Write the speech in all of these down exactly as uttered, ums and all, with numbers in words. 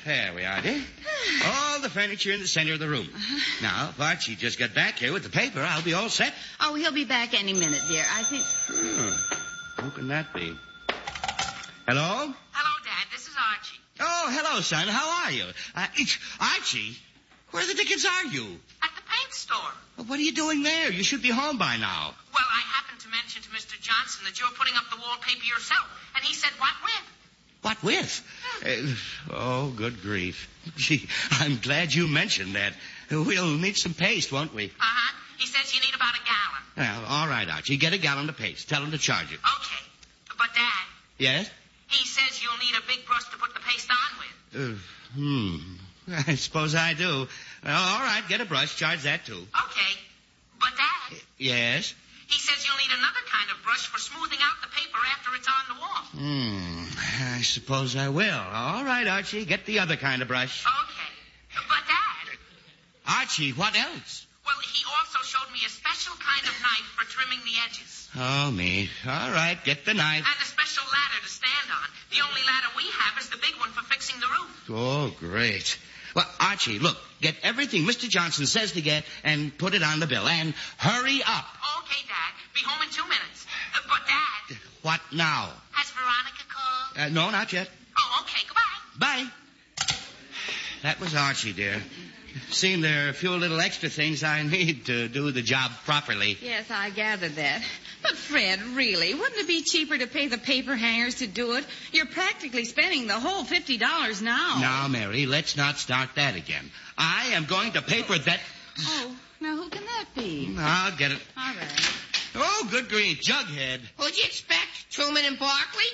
There we are, dear. All the furniture in the center of the room. Uh-huh. Now, if Archie just got back here with the paper, I'll be all set. Oh, he'll be back any minute, dear. I think... Hmm. Who can that be? Hello? Hello, Dad. This is Archie. Oh, hello, son. How are you? Uh, Archie, where the dickens are you? At the paint store. Well, what are you doing there? You should be home by now. Well, I happened to mention to Mister Johnson that you're putting up the wallpaper yourself, and he said, what with? What with? Uh, oh, good grief. Gee, I'm glad you mentioned that. We'll need some paste, won't we? Uh-huh. He says you need about a gallon. Well, all right, Archie. Get a gallon of paste. Tell him to charge it. Okay. But, Dad... Yes? He says you'll need a big brush to put the paste on with. Uh, hmm. I suppose I do. Well, all right, get a brush. Charge that, too. Okay. But, Dad... Yes? He says you'll need another kind of brush for smoothing out the paper after it's on the wall. Hmm. I suppose I will. All right, Archie. Get the other kind of brush. Okay. But, Dad... Archie, what else? Well, he also showed me a special kind of knife for trimming the edges. Oh, me. All right, get the knife. And a special ladder to stand on. The only ladder we have is the big one for fixing the roof. Oh, great. Well, Archie, look, get everything Mister Johnson says to get and put it on the bill. And hurry up. Okay, Dad. Be home in two minutes. Uh, but, Dad... What now? Has Veronica called? Uh, no, not yet. Oh, okay. Goodbye. Bye. That was Archie, dear. Seem there are a few little extra things I need to do the job properly. Yes, I gathered that. But, Fred, really, wouldn't it be cheaper to pay the paper hangers to do it? You're practically spending the whole fifty dollars now. Now, Mary, let's not start that again. I am going to paper that... Oh, now who can that be? I'll get it. All right. Oh, good grief, Jughead. Who'd you expect, Truman and Barkley?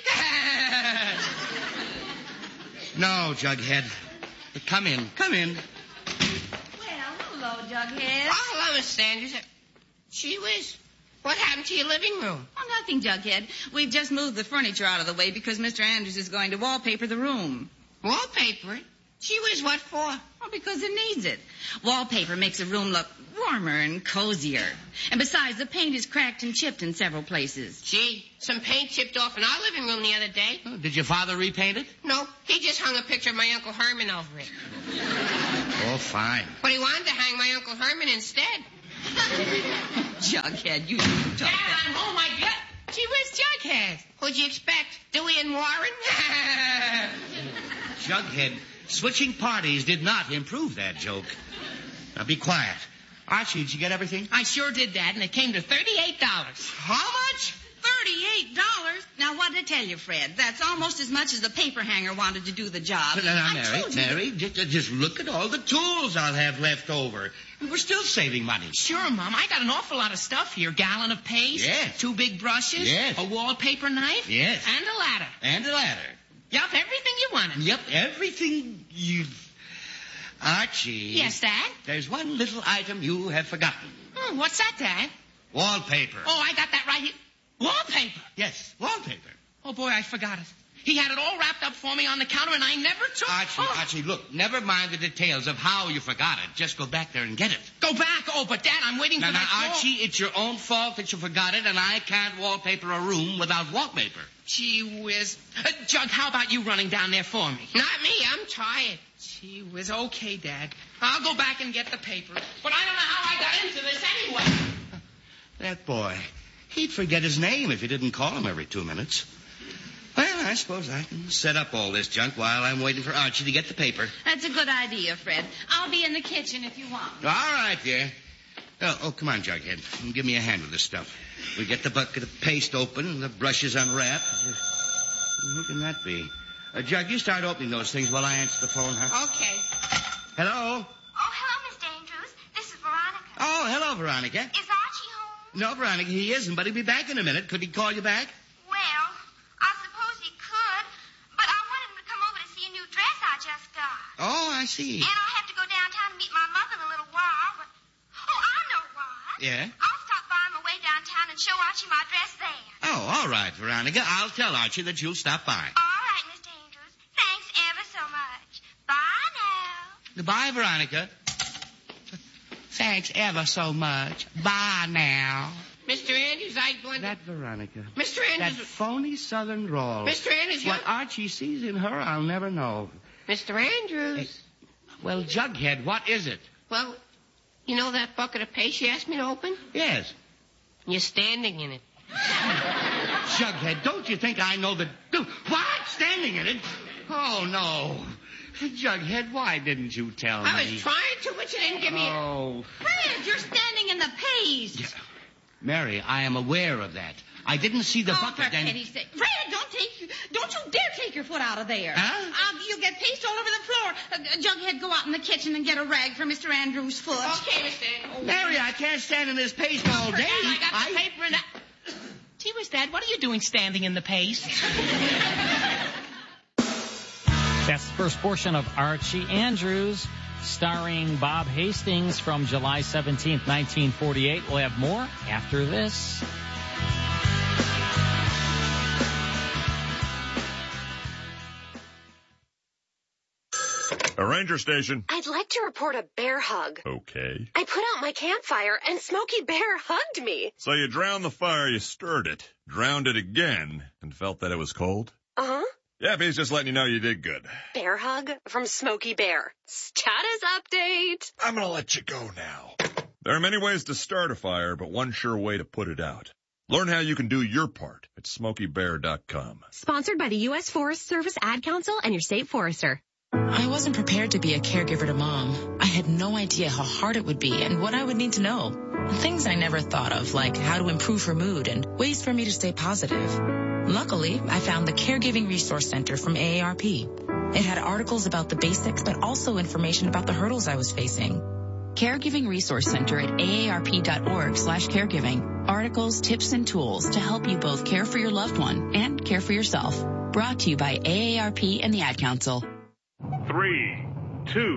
No, Jughead. Come in, come in. Well, hello, Jughead. Oh, hello, Miss Sanders. Gee whiz. What happened to your living room? Oh, nothing, Jughead. We've just moved the furniture out of the way because Mister Andrews is going to wallpaper the room. Wallpaper? Gee whiz, what for? Well, because it needs it. Wallpaper makes a room look warmer and cozier. And besides, the paint is cracked and chipped in several places. Gee, some paint chipped off in our living room the other day. Oh, did your father repaint it? No, he just hung a picture of my Uncle Herman over it. Oh, fine. But he wanted to hang my Uncle Herman instead. Jughead, you talk. Dad, I'm home, I get. Gee whiz, Jughead. Who'd you expect? Dewey and Warren? Jughead, switching parties did not improve that joke. Now be quiet. Archie, did you get everything? I sure did, Dad, and it came to thirty-eight dollars. How much? Thirty-eight dollars? Now, what did I tell you, Fred? That's almost as much as the paper hanger wanted to do the job. No, no, I Mary, told you. Mary, just, just look at all the tools I'll have left over. And we're still saving money. Sure, Mom. I got an awful lot of stuff here. Gallon of paste. Yes. Two big brushes. Yes. A wallpaper knife. Yes. And a ladder. And a ladder. Yup, everything you wanted. Yep, everything you... Archie. Yes, Dad? There's one little item you have forgotten. Hmm, what's that, Dad? Wallpaper. Oh, I got that right here. Wallpaper. Yes, wallpaper. Oh, boy, I forgot it. He had it all wrapped up for me on the counter, and I never took... Archie, oh. Archie, look, never mind the details of how you forgot it. Just go back there and get it. Go back? Oh, but, Dad, I'm waiting Now, for now, that call. Archie, it's your own fault that you forgot it, and I can't wallpaper a room without wallpaper. Gee whiz. Uh, Jug, how about you running down there for me? Not me, I'm tired. Gee whiz, okay, Dad. I'll go back and get the paper. But I don't know how I got into this anyway. That boy, he'd forget his name if you didn't call him every two minutes. Well, I suppose I can set up all this junk while I'm waiting for Archie to get the paper. That's a good idea, Fred. I'll be in the kitchen if you want. All right, dear. Oh, oh, come on, Jughead. Give me a hand with this stuff. We get the bucket of paste open and the brushes unwrapped. Who can that be? Uh, Jug, you start opening those things while I answer the phone, huh? Okay. Hello? Oh, hello, Mister Andrews. This is Veronica. Oh, hello, Veronica. Is Archie home? No, Veronica, he isn't, but he'll be back in a minute. Could he call you back? Well, I suppose he could, but I wanted him to come over to see a new dress I just got. Oh, I see. And I'll have to go downtown to meet my mother in a little while, but... Oh, I know what. Yeah? I'll stop by on my way downtown and show Archie my dress there. Oh, all right, Veronica. I'll tell Archie that you'll stop by. All right, Mister Andrews. Thanks ever so much. Bye now. Goodbye, Veronica. Thanks ever so much. Bye now. Mister Andrews, I blundered. That Veronica. Mister That Andrews. phony southern drawl. Mister Andrews, What you- Archie sees in her, I'll never know. Mister Andrews. Well, Jughead, what is it? Well, you know that bucket of paste you asked me to open? Yes. You're standing in it. Jughead, don't you think I know the... What? Standing in it? Oh, no. Jughead, why didn't you tell me? I was trying to, but you didn't give me a... Oh. Fred, you're standing in the paste. Mary, I am aware of that. I didn't see the Oh, bucket for and... pity's sake. Fred, don't take, don't you dare take your foot out of there. Huh? Uh, you'll get paste all over the floor. Uh, Jughead, go out in the kitchen and get a rag for Mister Andrews' foot. Okay, Mister Andrews. Mary, I can't stand in this paste all Oh, day. I got the I- paper and I... Gee whiz, Dad, what are you doing standing in the paste? That's the first portion of Archie Andrews, starring Bob Hastings from July seventeenth, nineteen forty-eight. We'll have more after this. A ranger station. I'd like to report a bear hug. Okay. I put out my campfire and Smokey Bear hugged me. So you drowned the fire, you stirred it, drowned it again, and felt that it was cold? Uh-huh. Yep, he's just letting you know you did good. Bear hug from Smokey Bear. Status update. I'm gonna let you go now. There are many ways to start a fire, but one sure way to put it out. Learn how you can do your part at smokey bear dot com. Sponsored by the U S Forest Service Ad Council and your state forester. I wasn't prepared to be a caregiver to Mom. I had no idea how hard it would be and what I would need to know. Things I never thought of, like how to improve her mood and ways for me to stay positive. Luckily, I found the Caregiving Resource Center from A A R P. It had articles about the basics, but also information about the hurdles I was facing. Caregiving Resource Center at A A R P dot org slash caregiving. Articles, tips, and tools to help you both care for your loved one and care for yourself. Brought to you by A A R P and the Ad Council. Three, two,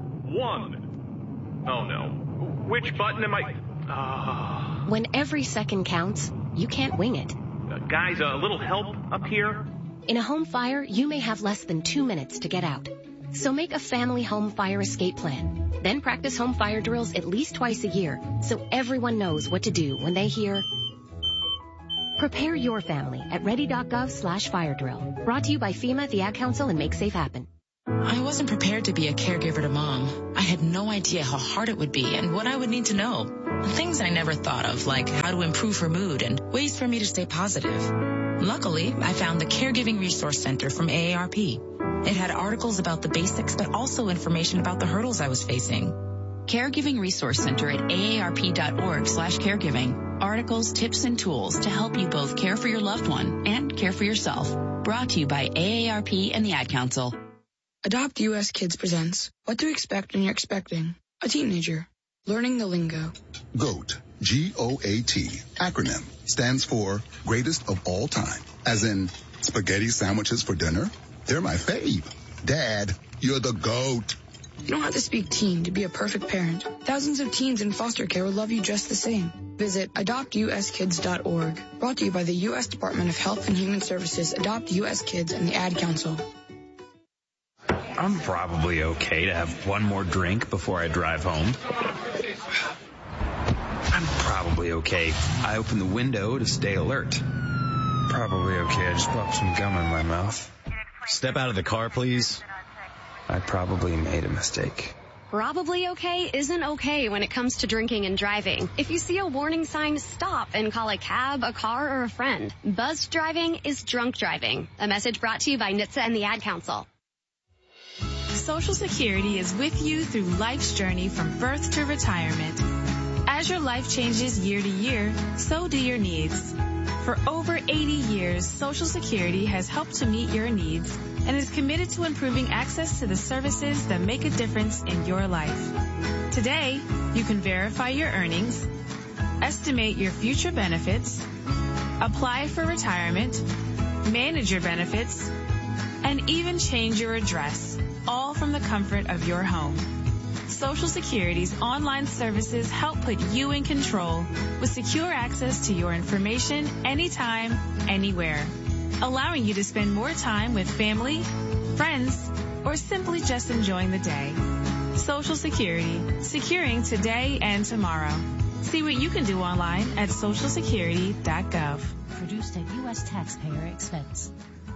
one. Oh no. Which button am I? Ah. When every second counts, you can't wing it. Uh, guys, a little help up here? In a home fire, you may have less than two minutes to get out. So make a family home fire escape plan. Then practice home fire drills at least twice a year so everyone knows what to do when they hear. Prepare your family at ready.gov slash fire drill. Brought to you by FEMA, the Ad Council, and Make Safe Happen. I wasn't prepared to be a caregiver to Mom. I had no idea how hard it would be and what I would need to know. Things I never thought of, like how to improve her mood and ways for me to stay positive. Luckily, I found the Caregiving Resource Center from A A R P. It had articles about the basics, but also information about the hurdles I was facing. Caregiving Resource Center at A A R P dot org slash caregiving. Articles, tips, and tools to help you both care for your loved one and care for yourself. Brought to you by A A R P and the Ad Council. Adopt U S Kids presents What to Expect When You're Expecting a Teenager. Learning the lingo. GOAT, G O A T, acronym, stands for Greatest of All Time. As in, spaghetti sandwiches for dinner? They're my fave. Dad, you're the GOAT. You don't have to speak teen to be a perfect parent. Thousands of teens in foster care will love you just the same. Visit adopt U S kids dot org. Brought to you by the U S Department of Health and Human Services, Adopt U S Kids, and the Ad Council. I'm probably okay to have one more drink before I drive home. I'm probably okay. I open the window to stay alert. Probably okay. I just popped some gum in my mouth. Step out of the car, please. I probably made a mistake. Probably okay isn't okay when it comes to drinking and driving. If you see a warning sign, stop and call a cab, a car, or a friend. Buzzed driving is drunk driving. A message brought to you by N H T S A and the Ad Council. Social Security is with you through life's journey from birth to retirement. As your life changes year to year, so do your needs. For over eighty years, Social Security has helped to meet your needs and is committed to improving access to the services that make a difference in your life. Today, you can verify your earnings, estimate your future benefits, apply for retirement, manage your benefits, and even change your address, all from the comfort of your home. Social Security's online services help put you in control with secure access to your information anytime, anywhere, allowing you to spend more time with family, friends, or simply just enjoying the day. Social Security, securing today and tomorrow. See what you can do online at social security dot gov. Produced at U S taxpayer expense.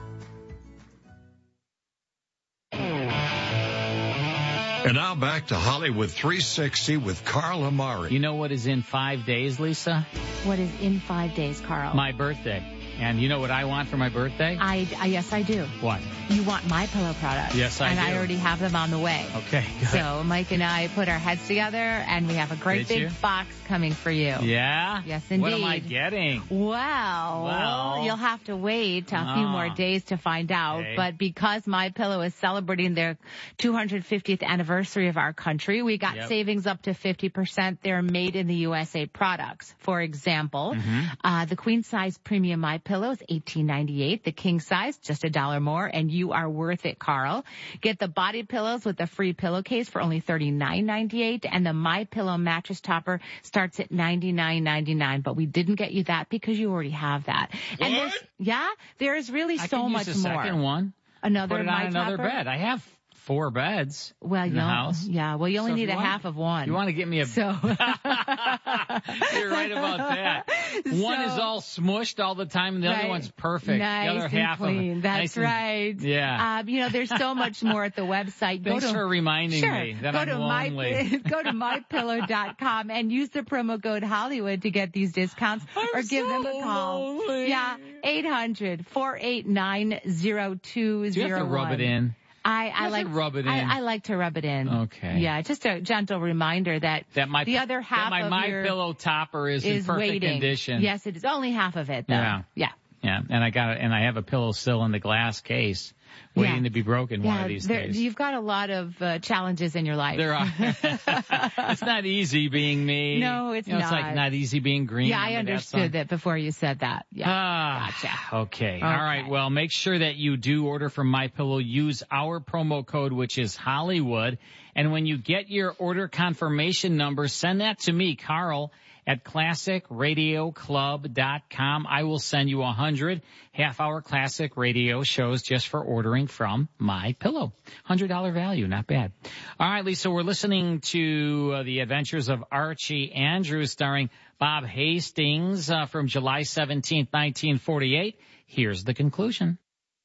And now back to Hollywood three sixty with Carl Amari. You know what is in five days, Lisa? What is in five days, Carl? My birthday. And you know what I want for my birthday? I, I yes, I do. What? You want My Pillow products. Yes, I and do. And I already have them on the way. Okay, good. So Mike and I put our heads together, and we have a great Did big you? box coming for you. Yeah? Yes, indeed. What am I getting? Well, Well. you'll have to wait a few Ah. more days to find out. Okay. But because My Pillow is celebrating their two hundred fiftieth anniversary of our country, we got Yep. savings up to fifty percent. They're made in the U S A products. For example, Mm-hmm. uh, the queen size premium My Pillow is eighteen ninety-eight. The king size, just a dollar more, and you are worth it, Carl. Get the body pillows with the free pillowcase for only thirty-nine ninety-eight, and the My Pillow mattress topper starts at ninety-nine ninety-nine. But we didn't get you that because you already have that. And What? there's, yeah, there is really I so can much use a more. second one. Another Put it My on another Topper? bed. I have four beds Well, in you the know, house. yeah. Well, you only So if need you a want- half of one. You want to get me a... So You're right about that. One is So- all smushed all the time, and the other Right. one's perfect. Nice the other and half clean. of it. That's nice and- right. Yeah. Um, you know, there's so much more at the website. Thanks go to, for reminding sure, me that go I'm to lonely. My, go to my pillow dot com and use the promo code Hollywood to get these discounts, or give so them a call. lonely. Yeah, eight hundred, four eight nine, zero two Do you have zero to rub one. it in? I, I have to like rub it in. I, I like to rub it in. Okay. Yeah, just a gentle reminder that, That my the other half that my of My your Pillow topper is, in is perfect waiting. condition. Yes, it is only half of it though. Yeah. Yeah. Yeah, and I got it, and I have a pillow still in the glass case, waiting Yeah. to be broken one Yeah, of these there, days. you've got a lot of uh, challenges in your life. There are. It's not easy being me. No, it's you know, It's not. like not easy being green. Yeah, I Remember that understood song? that before you said that. Yeah. Ah, Gotcha. Okay. Okay. All right. Well, make sure that you do order from MyPillow. Use our promo code, which is Hollywood. And when you get your order confirmation number, send that to me, Carl, at classic radio club dot com. I will send you a hundred half-hour classic radio shows just for ordering from MyPillow. one hundred dollars value, not bad. All right, Lisa, we're listening to uh, The Adventures of Archie Andrews, starring Bob Hastings uh, from July seventeenth, nineteen forty-eight. Here's the conclusion.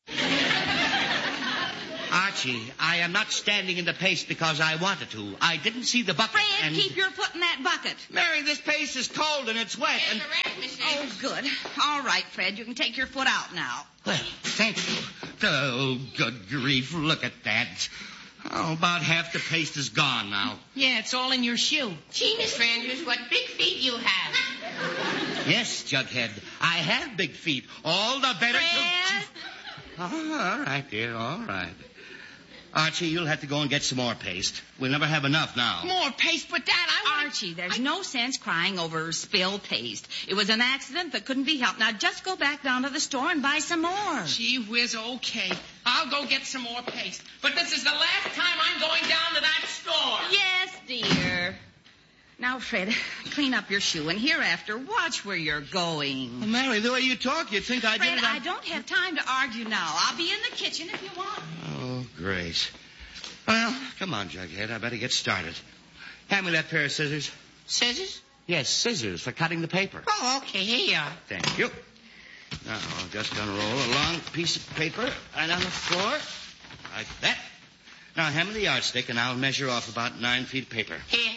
Archie, I am not standing in the paste because I wanted to. I didn't see the bucket Fred, and... keep your foot in that bucket. Mary, this paste is cold and it's wet and... Oh, good. All right, Fred, you can take your foot out now. Well, thank you. Oh, good grief, look at that. Oh, about half the paste is gone now. Yeah, it's all in your shoe. Gee, Mister Andrews, what big feet you have. Yes, Jughead, I have big feet. All the better Fred? to... Oh, all right, dear, all right. Archie, you'll have to go and get some more paste. We'll never have enough now. More paste, but Dad, I want... Archie, there's no sense crying over spilled paste. It was an accident that couldn't be helped. Now just go back down to the store and buy some more. Gee whiz, okay. I'll go get some more paste. But this is the last time I'm going down to that store. Yes, dear. Now, Fred, clean up your shoe, and hereafter, watch where you're going. Well, Mary, the way you talk, you'd think I Fred, did it. I don't have time to argue now. I'll be in the kitchen if you want. Oh, Grace. Well, come on, Jughead. I better get started. Hand me that pair of scissors. Scissors? Yes, scissors for cutting the paper. Oh, okay, here you are. Thank you. Now, I'm just going to roll a long piece of paper right on the floor, like that. Now, hand me the yardstick, and I'll measure off about nine feet of paper. Here.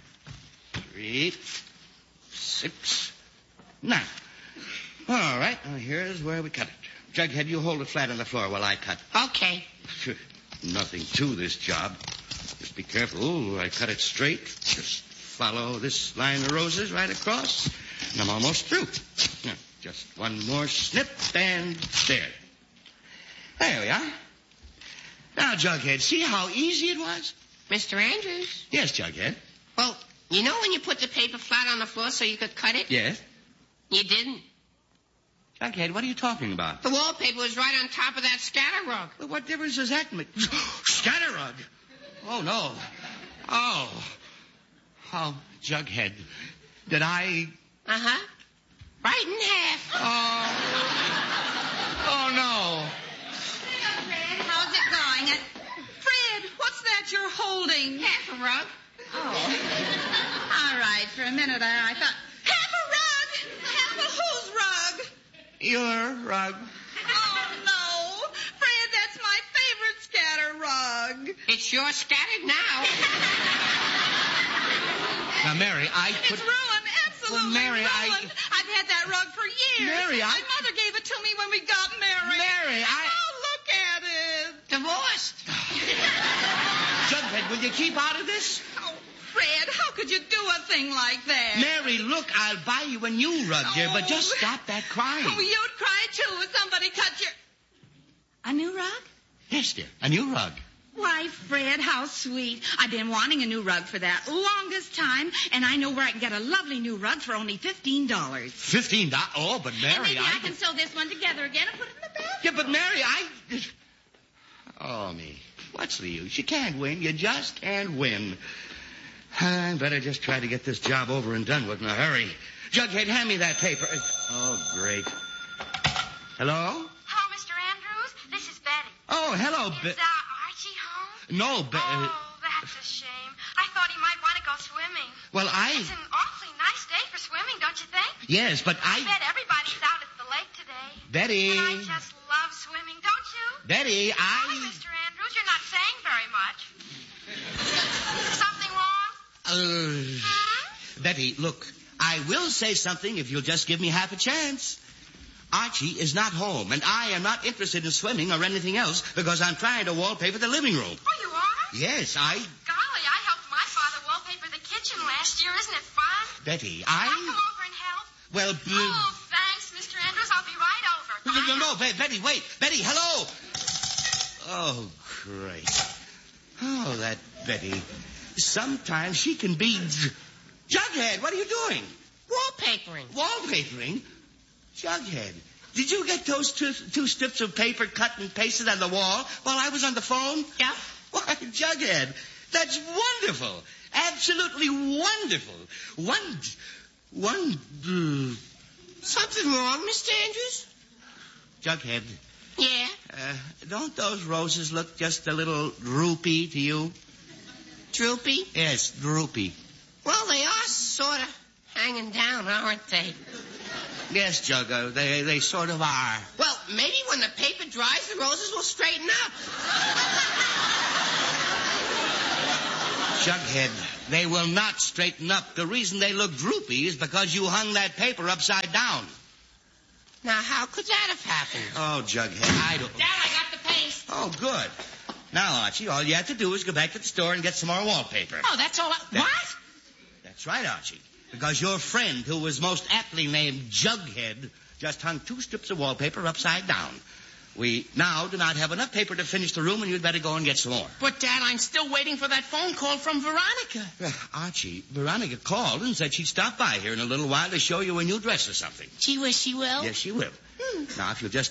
Three, six, nine. All right, now here's where we cut it. Jughead, you hold it flat on the floor while I cut. Okay. Nothing to this job. Just be careful. Ooh, I cut it straight. Just follow this line of roses right across, and I'm almost through. Now, just one more snip, and there. There we are. Now, Jughead, see how easy it was? Mister Andrews? Yes, Jughead. Well, you know when you put the paper flat on the floor so you could cut it? Yes. You didn't. Jughead, what are you talking about? The wallpaper was right on top of that scatter rug. Well, what difference does that make? Scatter rug. Oh, no. Oh. Oh, Jughead. Did I... Uh-huh. Right in half. Oh. Oh, no. Fred, how's it going? Uh, Fred, what's that you're holding? Half a rug. Oh. All right, for a minute there, I thought, have a rug! Have a whose rug? Your rug. Oh, no. Fred, that's my favorite scatter rug. It's sure scattered now. Now, Mary, I put... It's ruined, absolutely Well, Mary, I- ruined. I've had that rug for years. Mary, I- My mother gave it to me when we got married. Mary, I- Oh, look at it. Divorced. Jughead, will you keep out of this? Oh, Fred, how could you do a thing like that? Mary, look, I'll buy you a new rug, dear, but just stop that crying. Oh, you'd cry, too, if somebody cut your... A new rug? Yes, dear, a new rug. Why, Fred, how sweet. I've been wanting a new rug for that longest time, and I know where I can get a lovely new rug for only fifteen dollars. Fifteen dollars? Oh, but Mary, And maybe I... I can sew this one together again and put it in the bathroom. Yeah, but Mary, I... Oh, me. What's the use? You can't win. You just can't win. I better just try to get this job over and done with in a hurry. Jughead, hand me that paper. Oh, great. Hello? Hello, Mister Andrews. This is Betty. Oh, hello, Is, Be- uh, Archie home? No, Be- Oh, that's a shame. I thought he might want to go swimming. Well, I... It's an awfully nice day for swimming, don't you think? Yes, but I I... bet everybody's out at the lake today. Betty. And I just love swimming, don't you? Betty, Hi, I... Mister Andrews. You're not saying very much. Something wrong? Uh, Betty, look, I will say something if you'll just give me half a chance. Archie is not home, and I am not interested in swimming or anything else because I'm trying to wallpaper the living room. Oh, you are? Yes, I... Golly, I helped my father wallpaper the kitchen last year. Isn't it fun? Betty, Can I I... come over and help? Well, b- Oh, thanks, Mister Andrews. I'll be right over. no, no, no, Be- Betty, wait. Betty, hello. Oh, great. Oh, that Betty. Sometimes she can be... J- Jughead, what are you doing? Wallpapering. Wallpapering? Jughead, did you get those two, two strips of paper cut and pasted on the wall while I was on the phone? Yeah. Why, Jughead, that's wonderful. Absolutely wonderful. One... One... Uh, Something wrong, Mister Andrews? Jughead, Yeah. uh, don't those roses look just a little droopy to you? Droopy? Yes, droopy. Well, they are sort of hanging down, aren't they? Yes, Juggo, they they sort of are. Well, maybe when the paper dries, the roses will straighten up. Jughead, they will not straighten up. The reason they look droopy is because you hung that paper upside down. Now, how could that have happened? Oh, Jughead, I don't... Dad, I got the paste. Oh, good. Now, Archie, all you have to do is go back to the store and get some more wallpaper. Oh, that's all I... That- What? That's right, Archie. Because your friend, who was most aptly named Jughead, just hung two strips of wallpaper upside down. We now do not have enough paper to finish the room, and you'd better go and get some more. But, Dad, I'm still waiting for that phone call from Veronica. Well, Archie, Veronica called and said she'd stop by here in a little while to show you a new dress or something. Gee whiz, she will? Yes, she will. Hmm. Now, if you'll just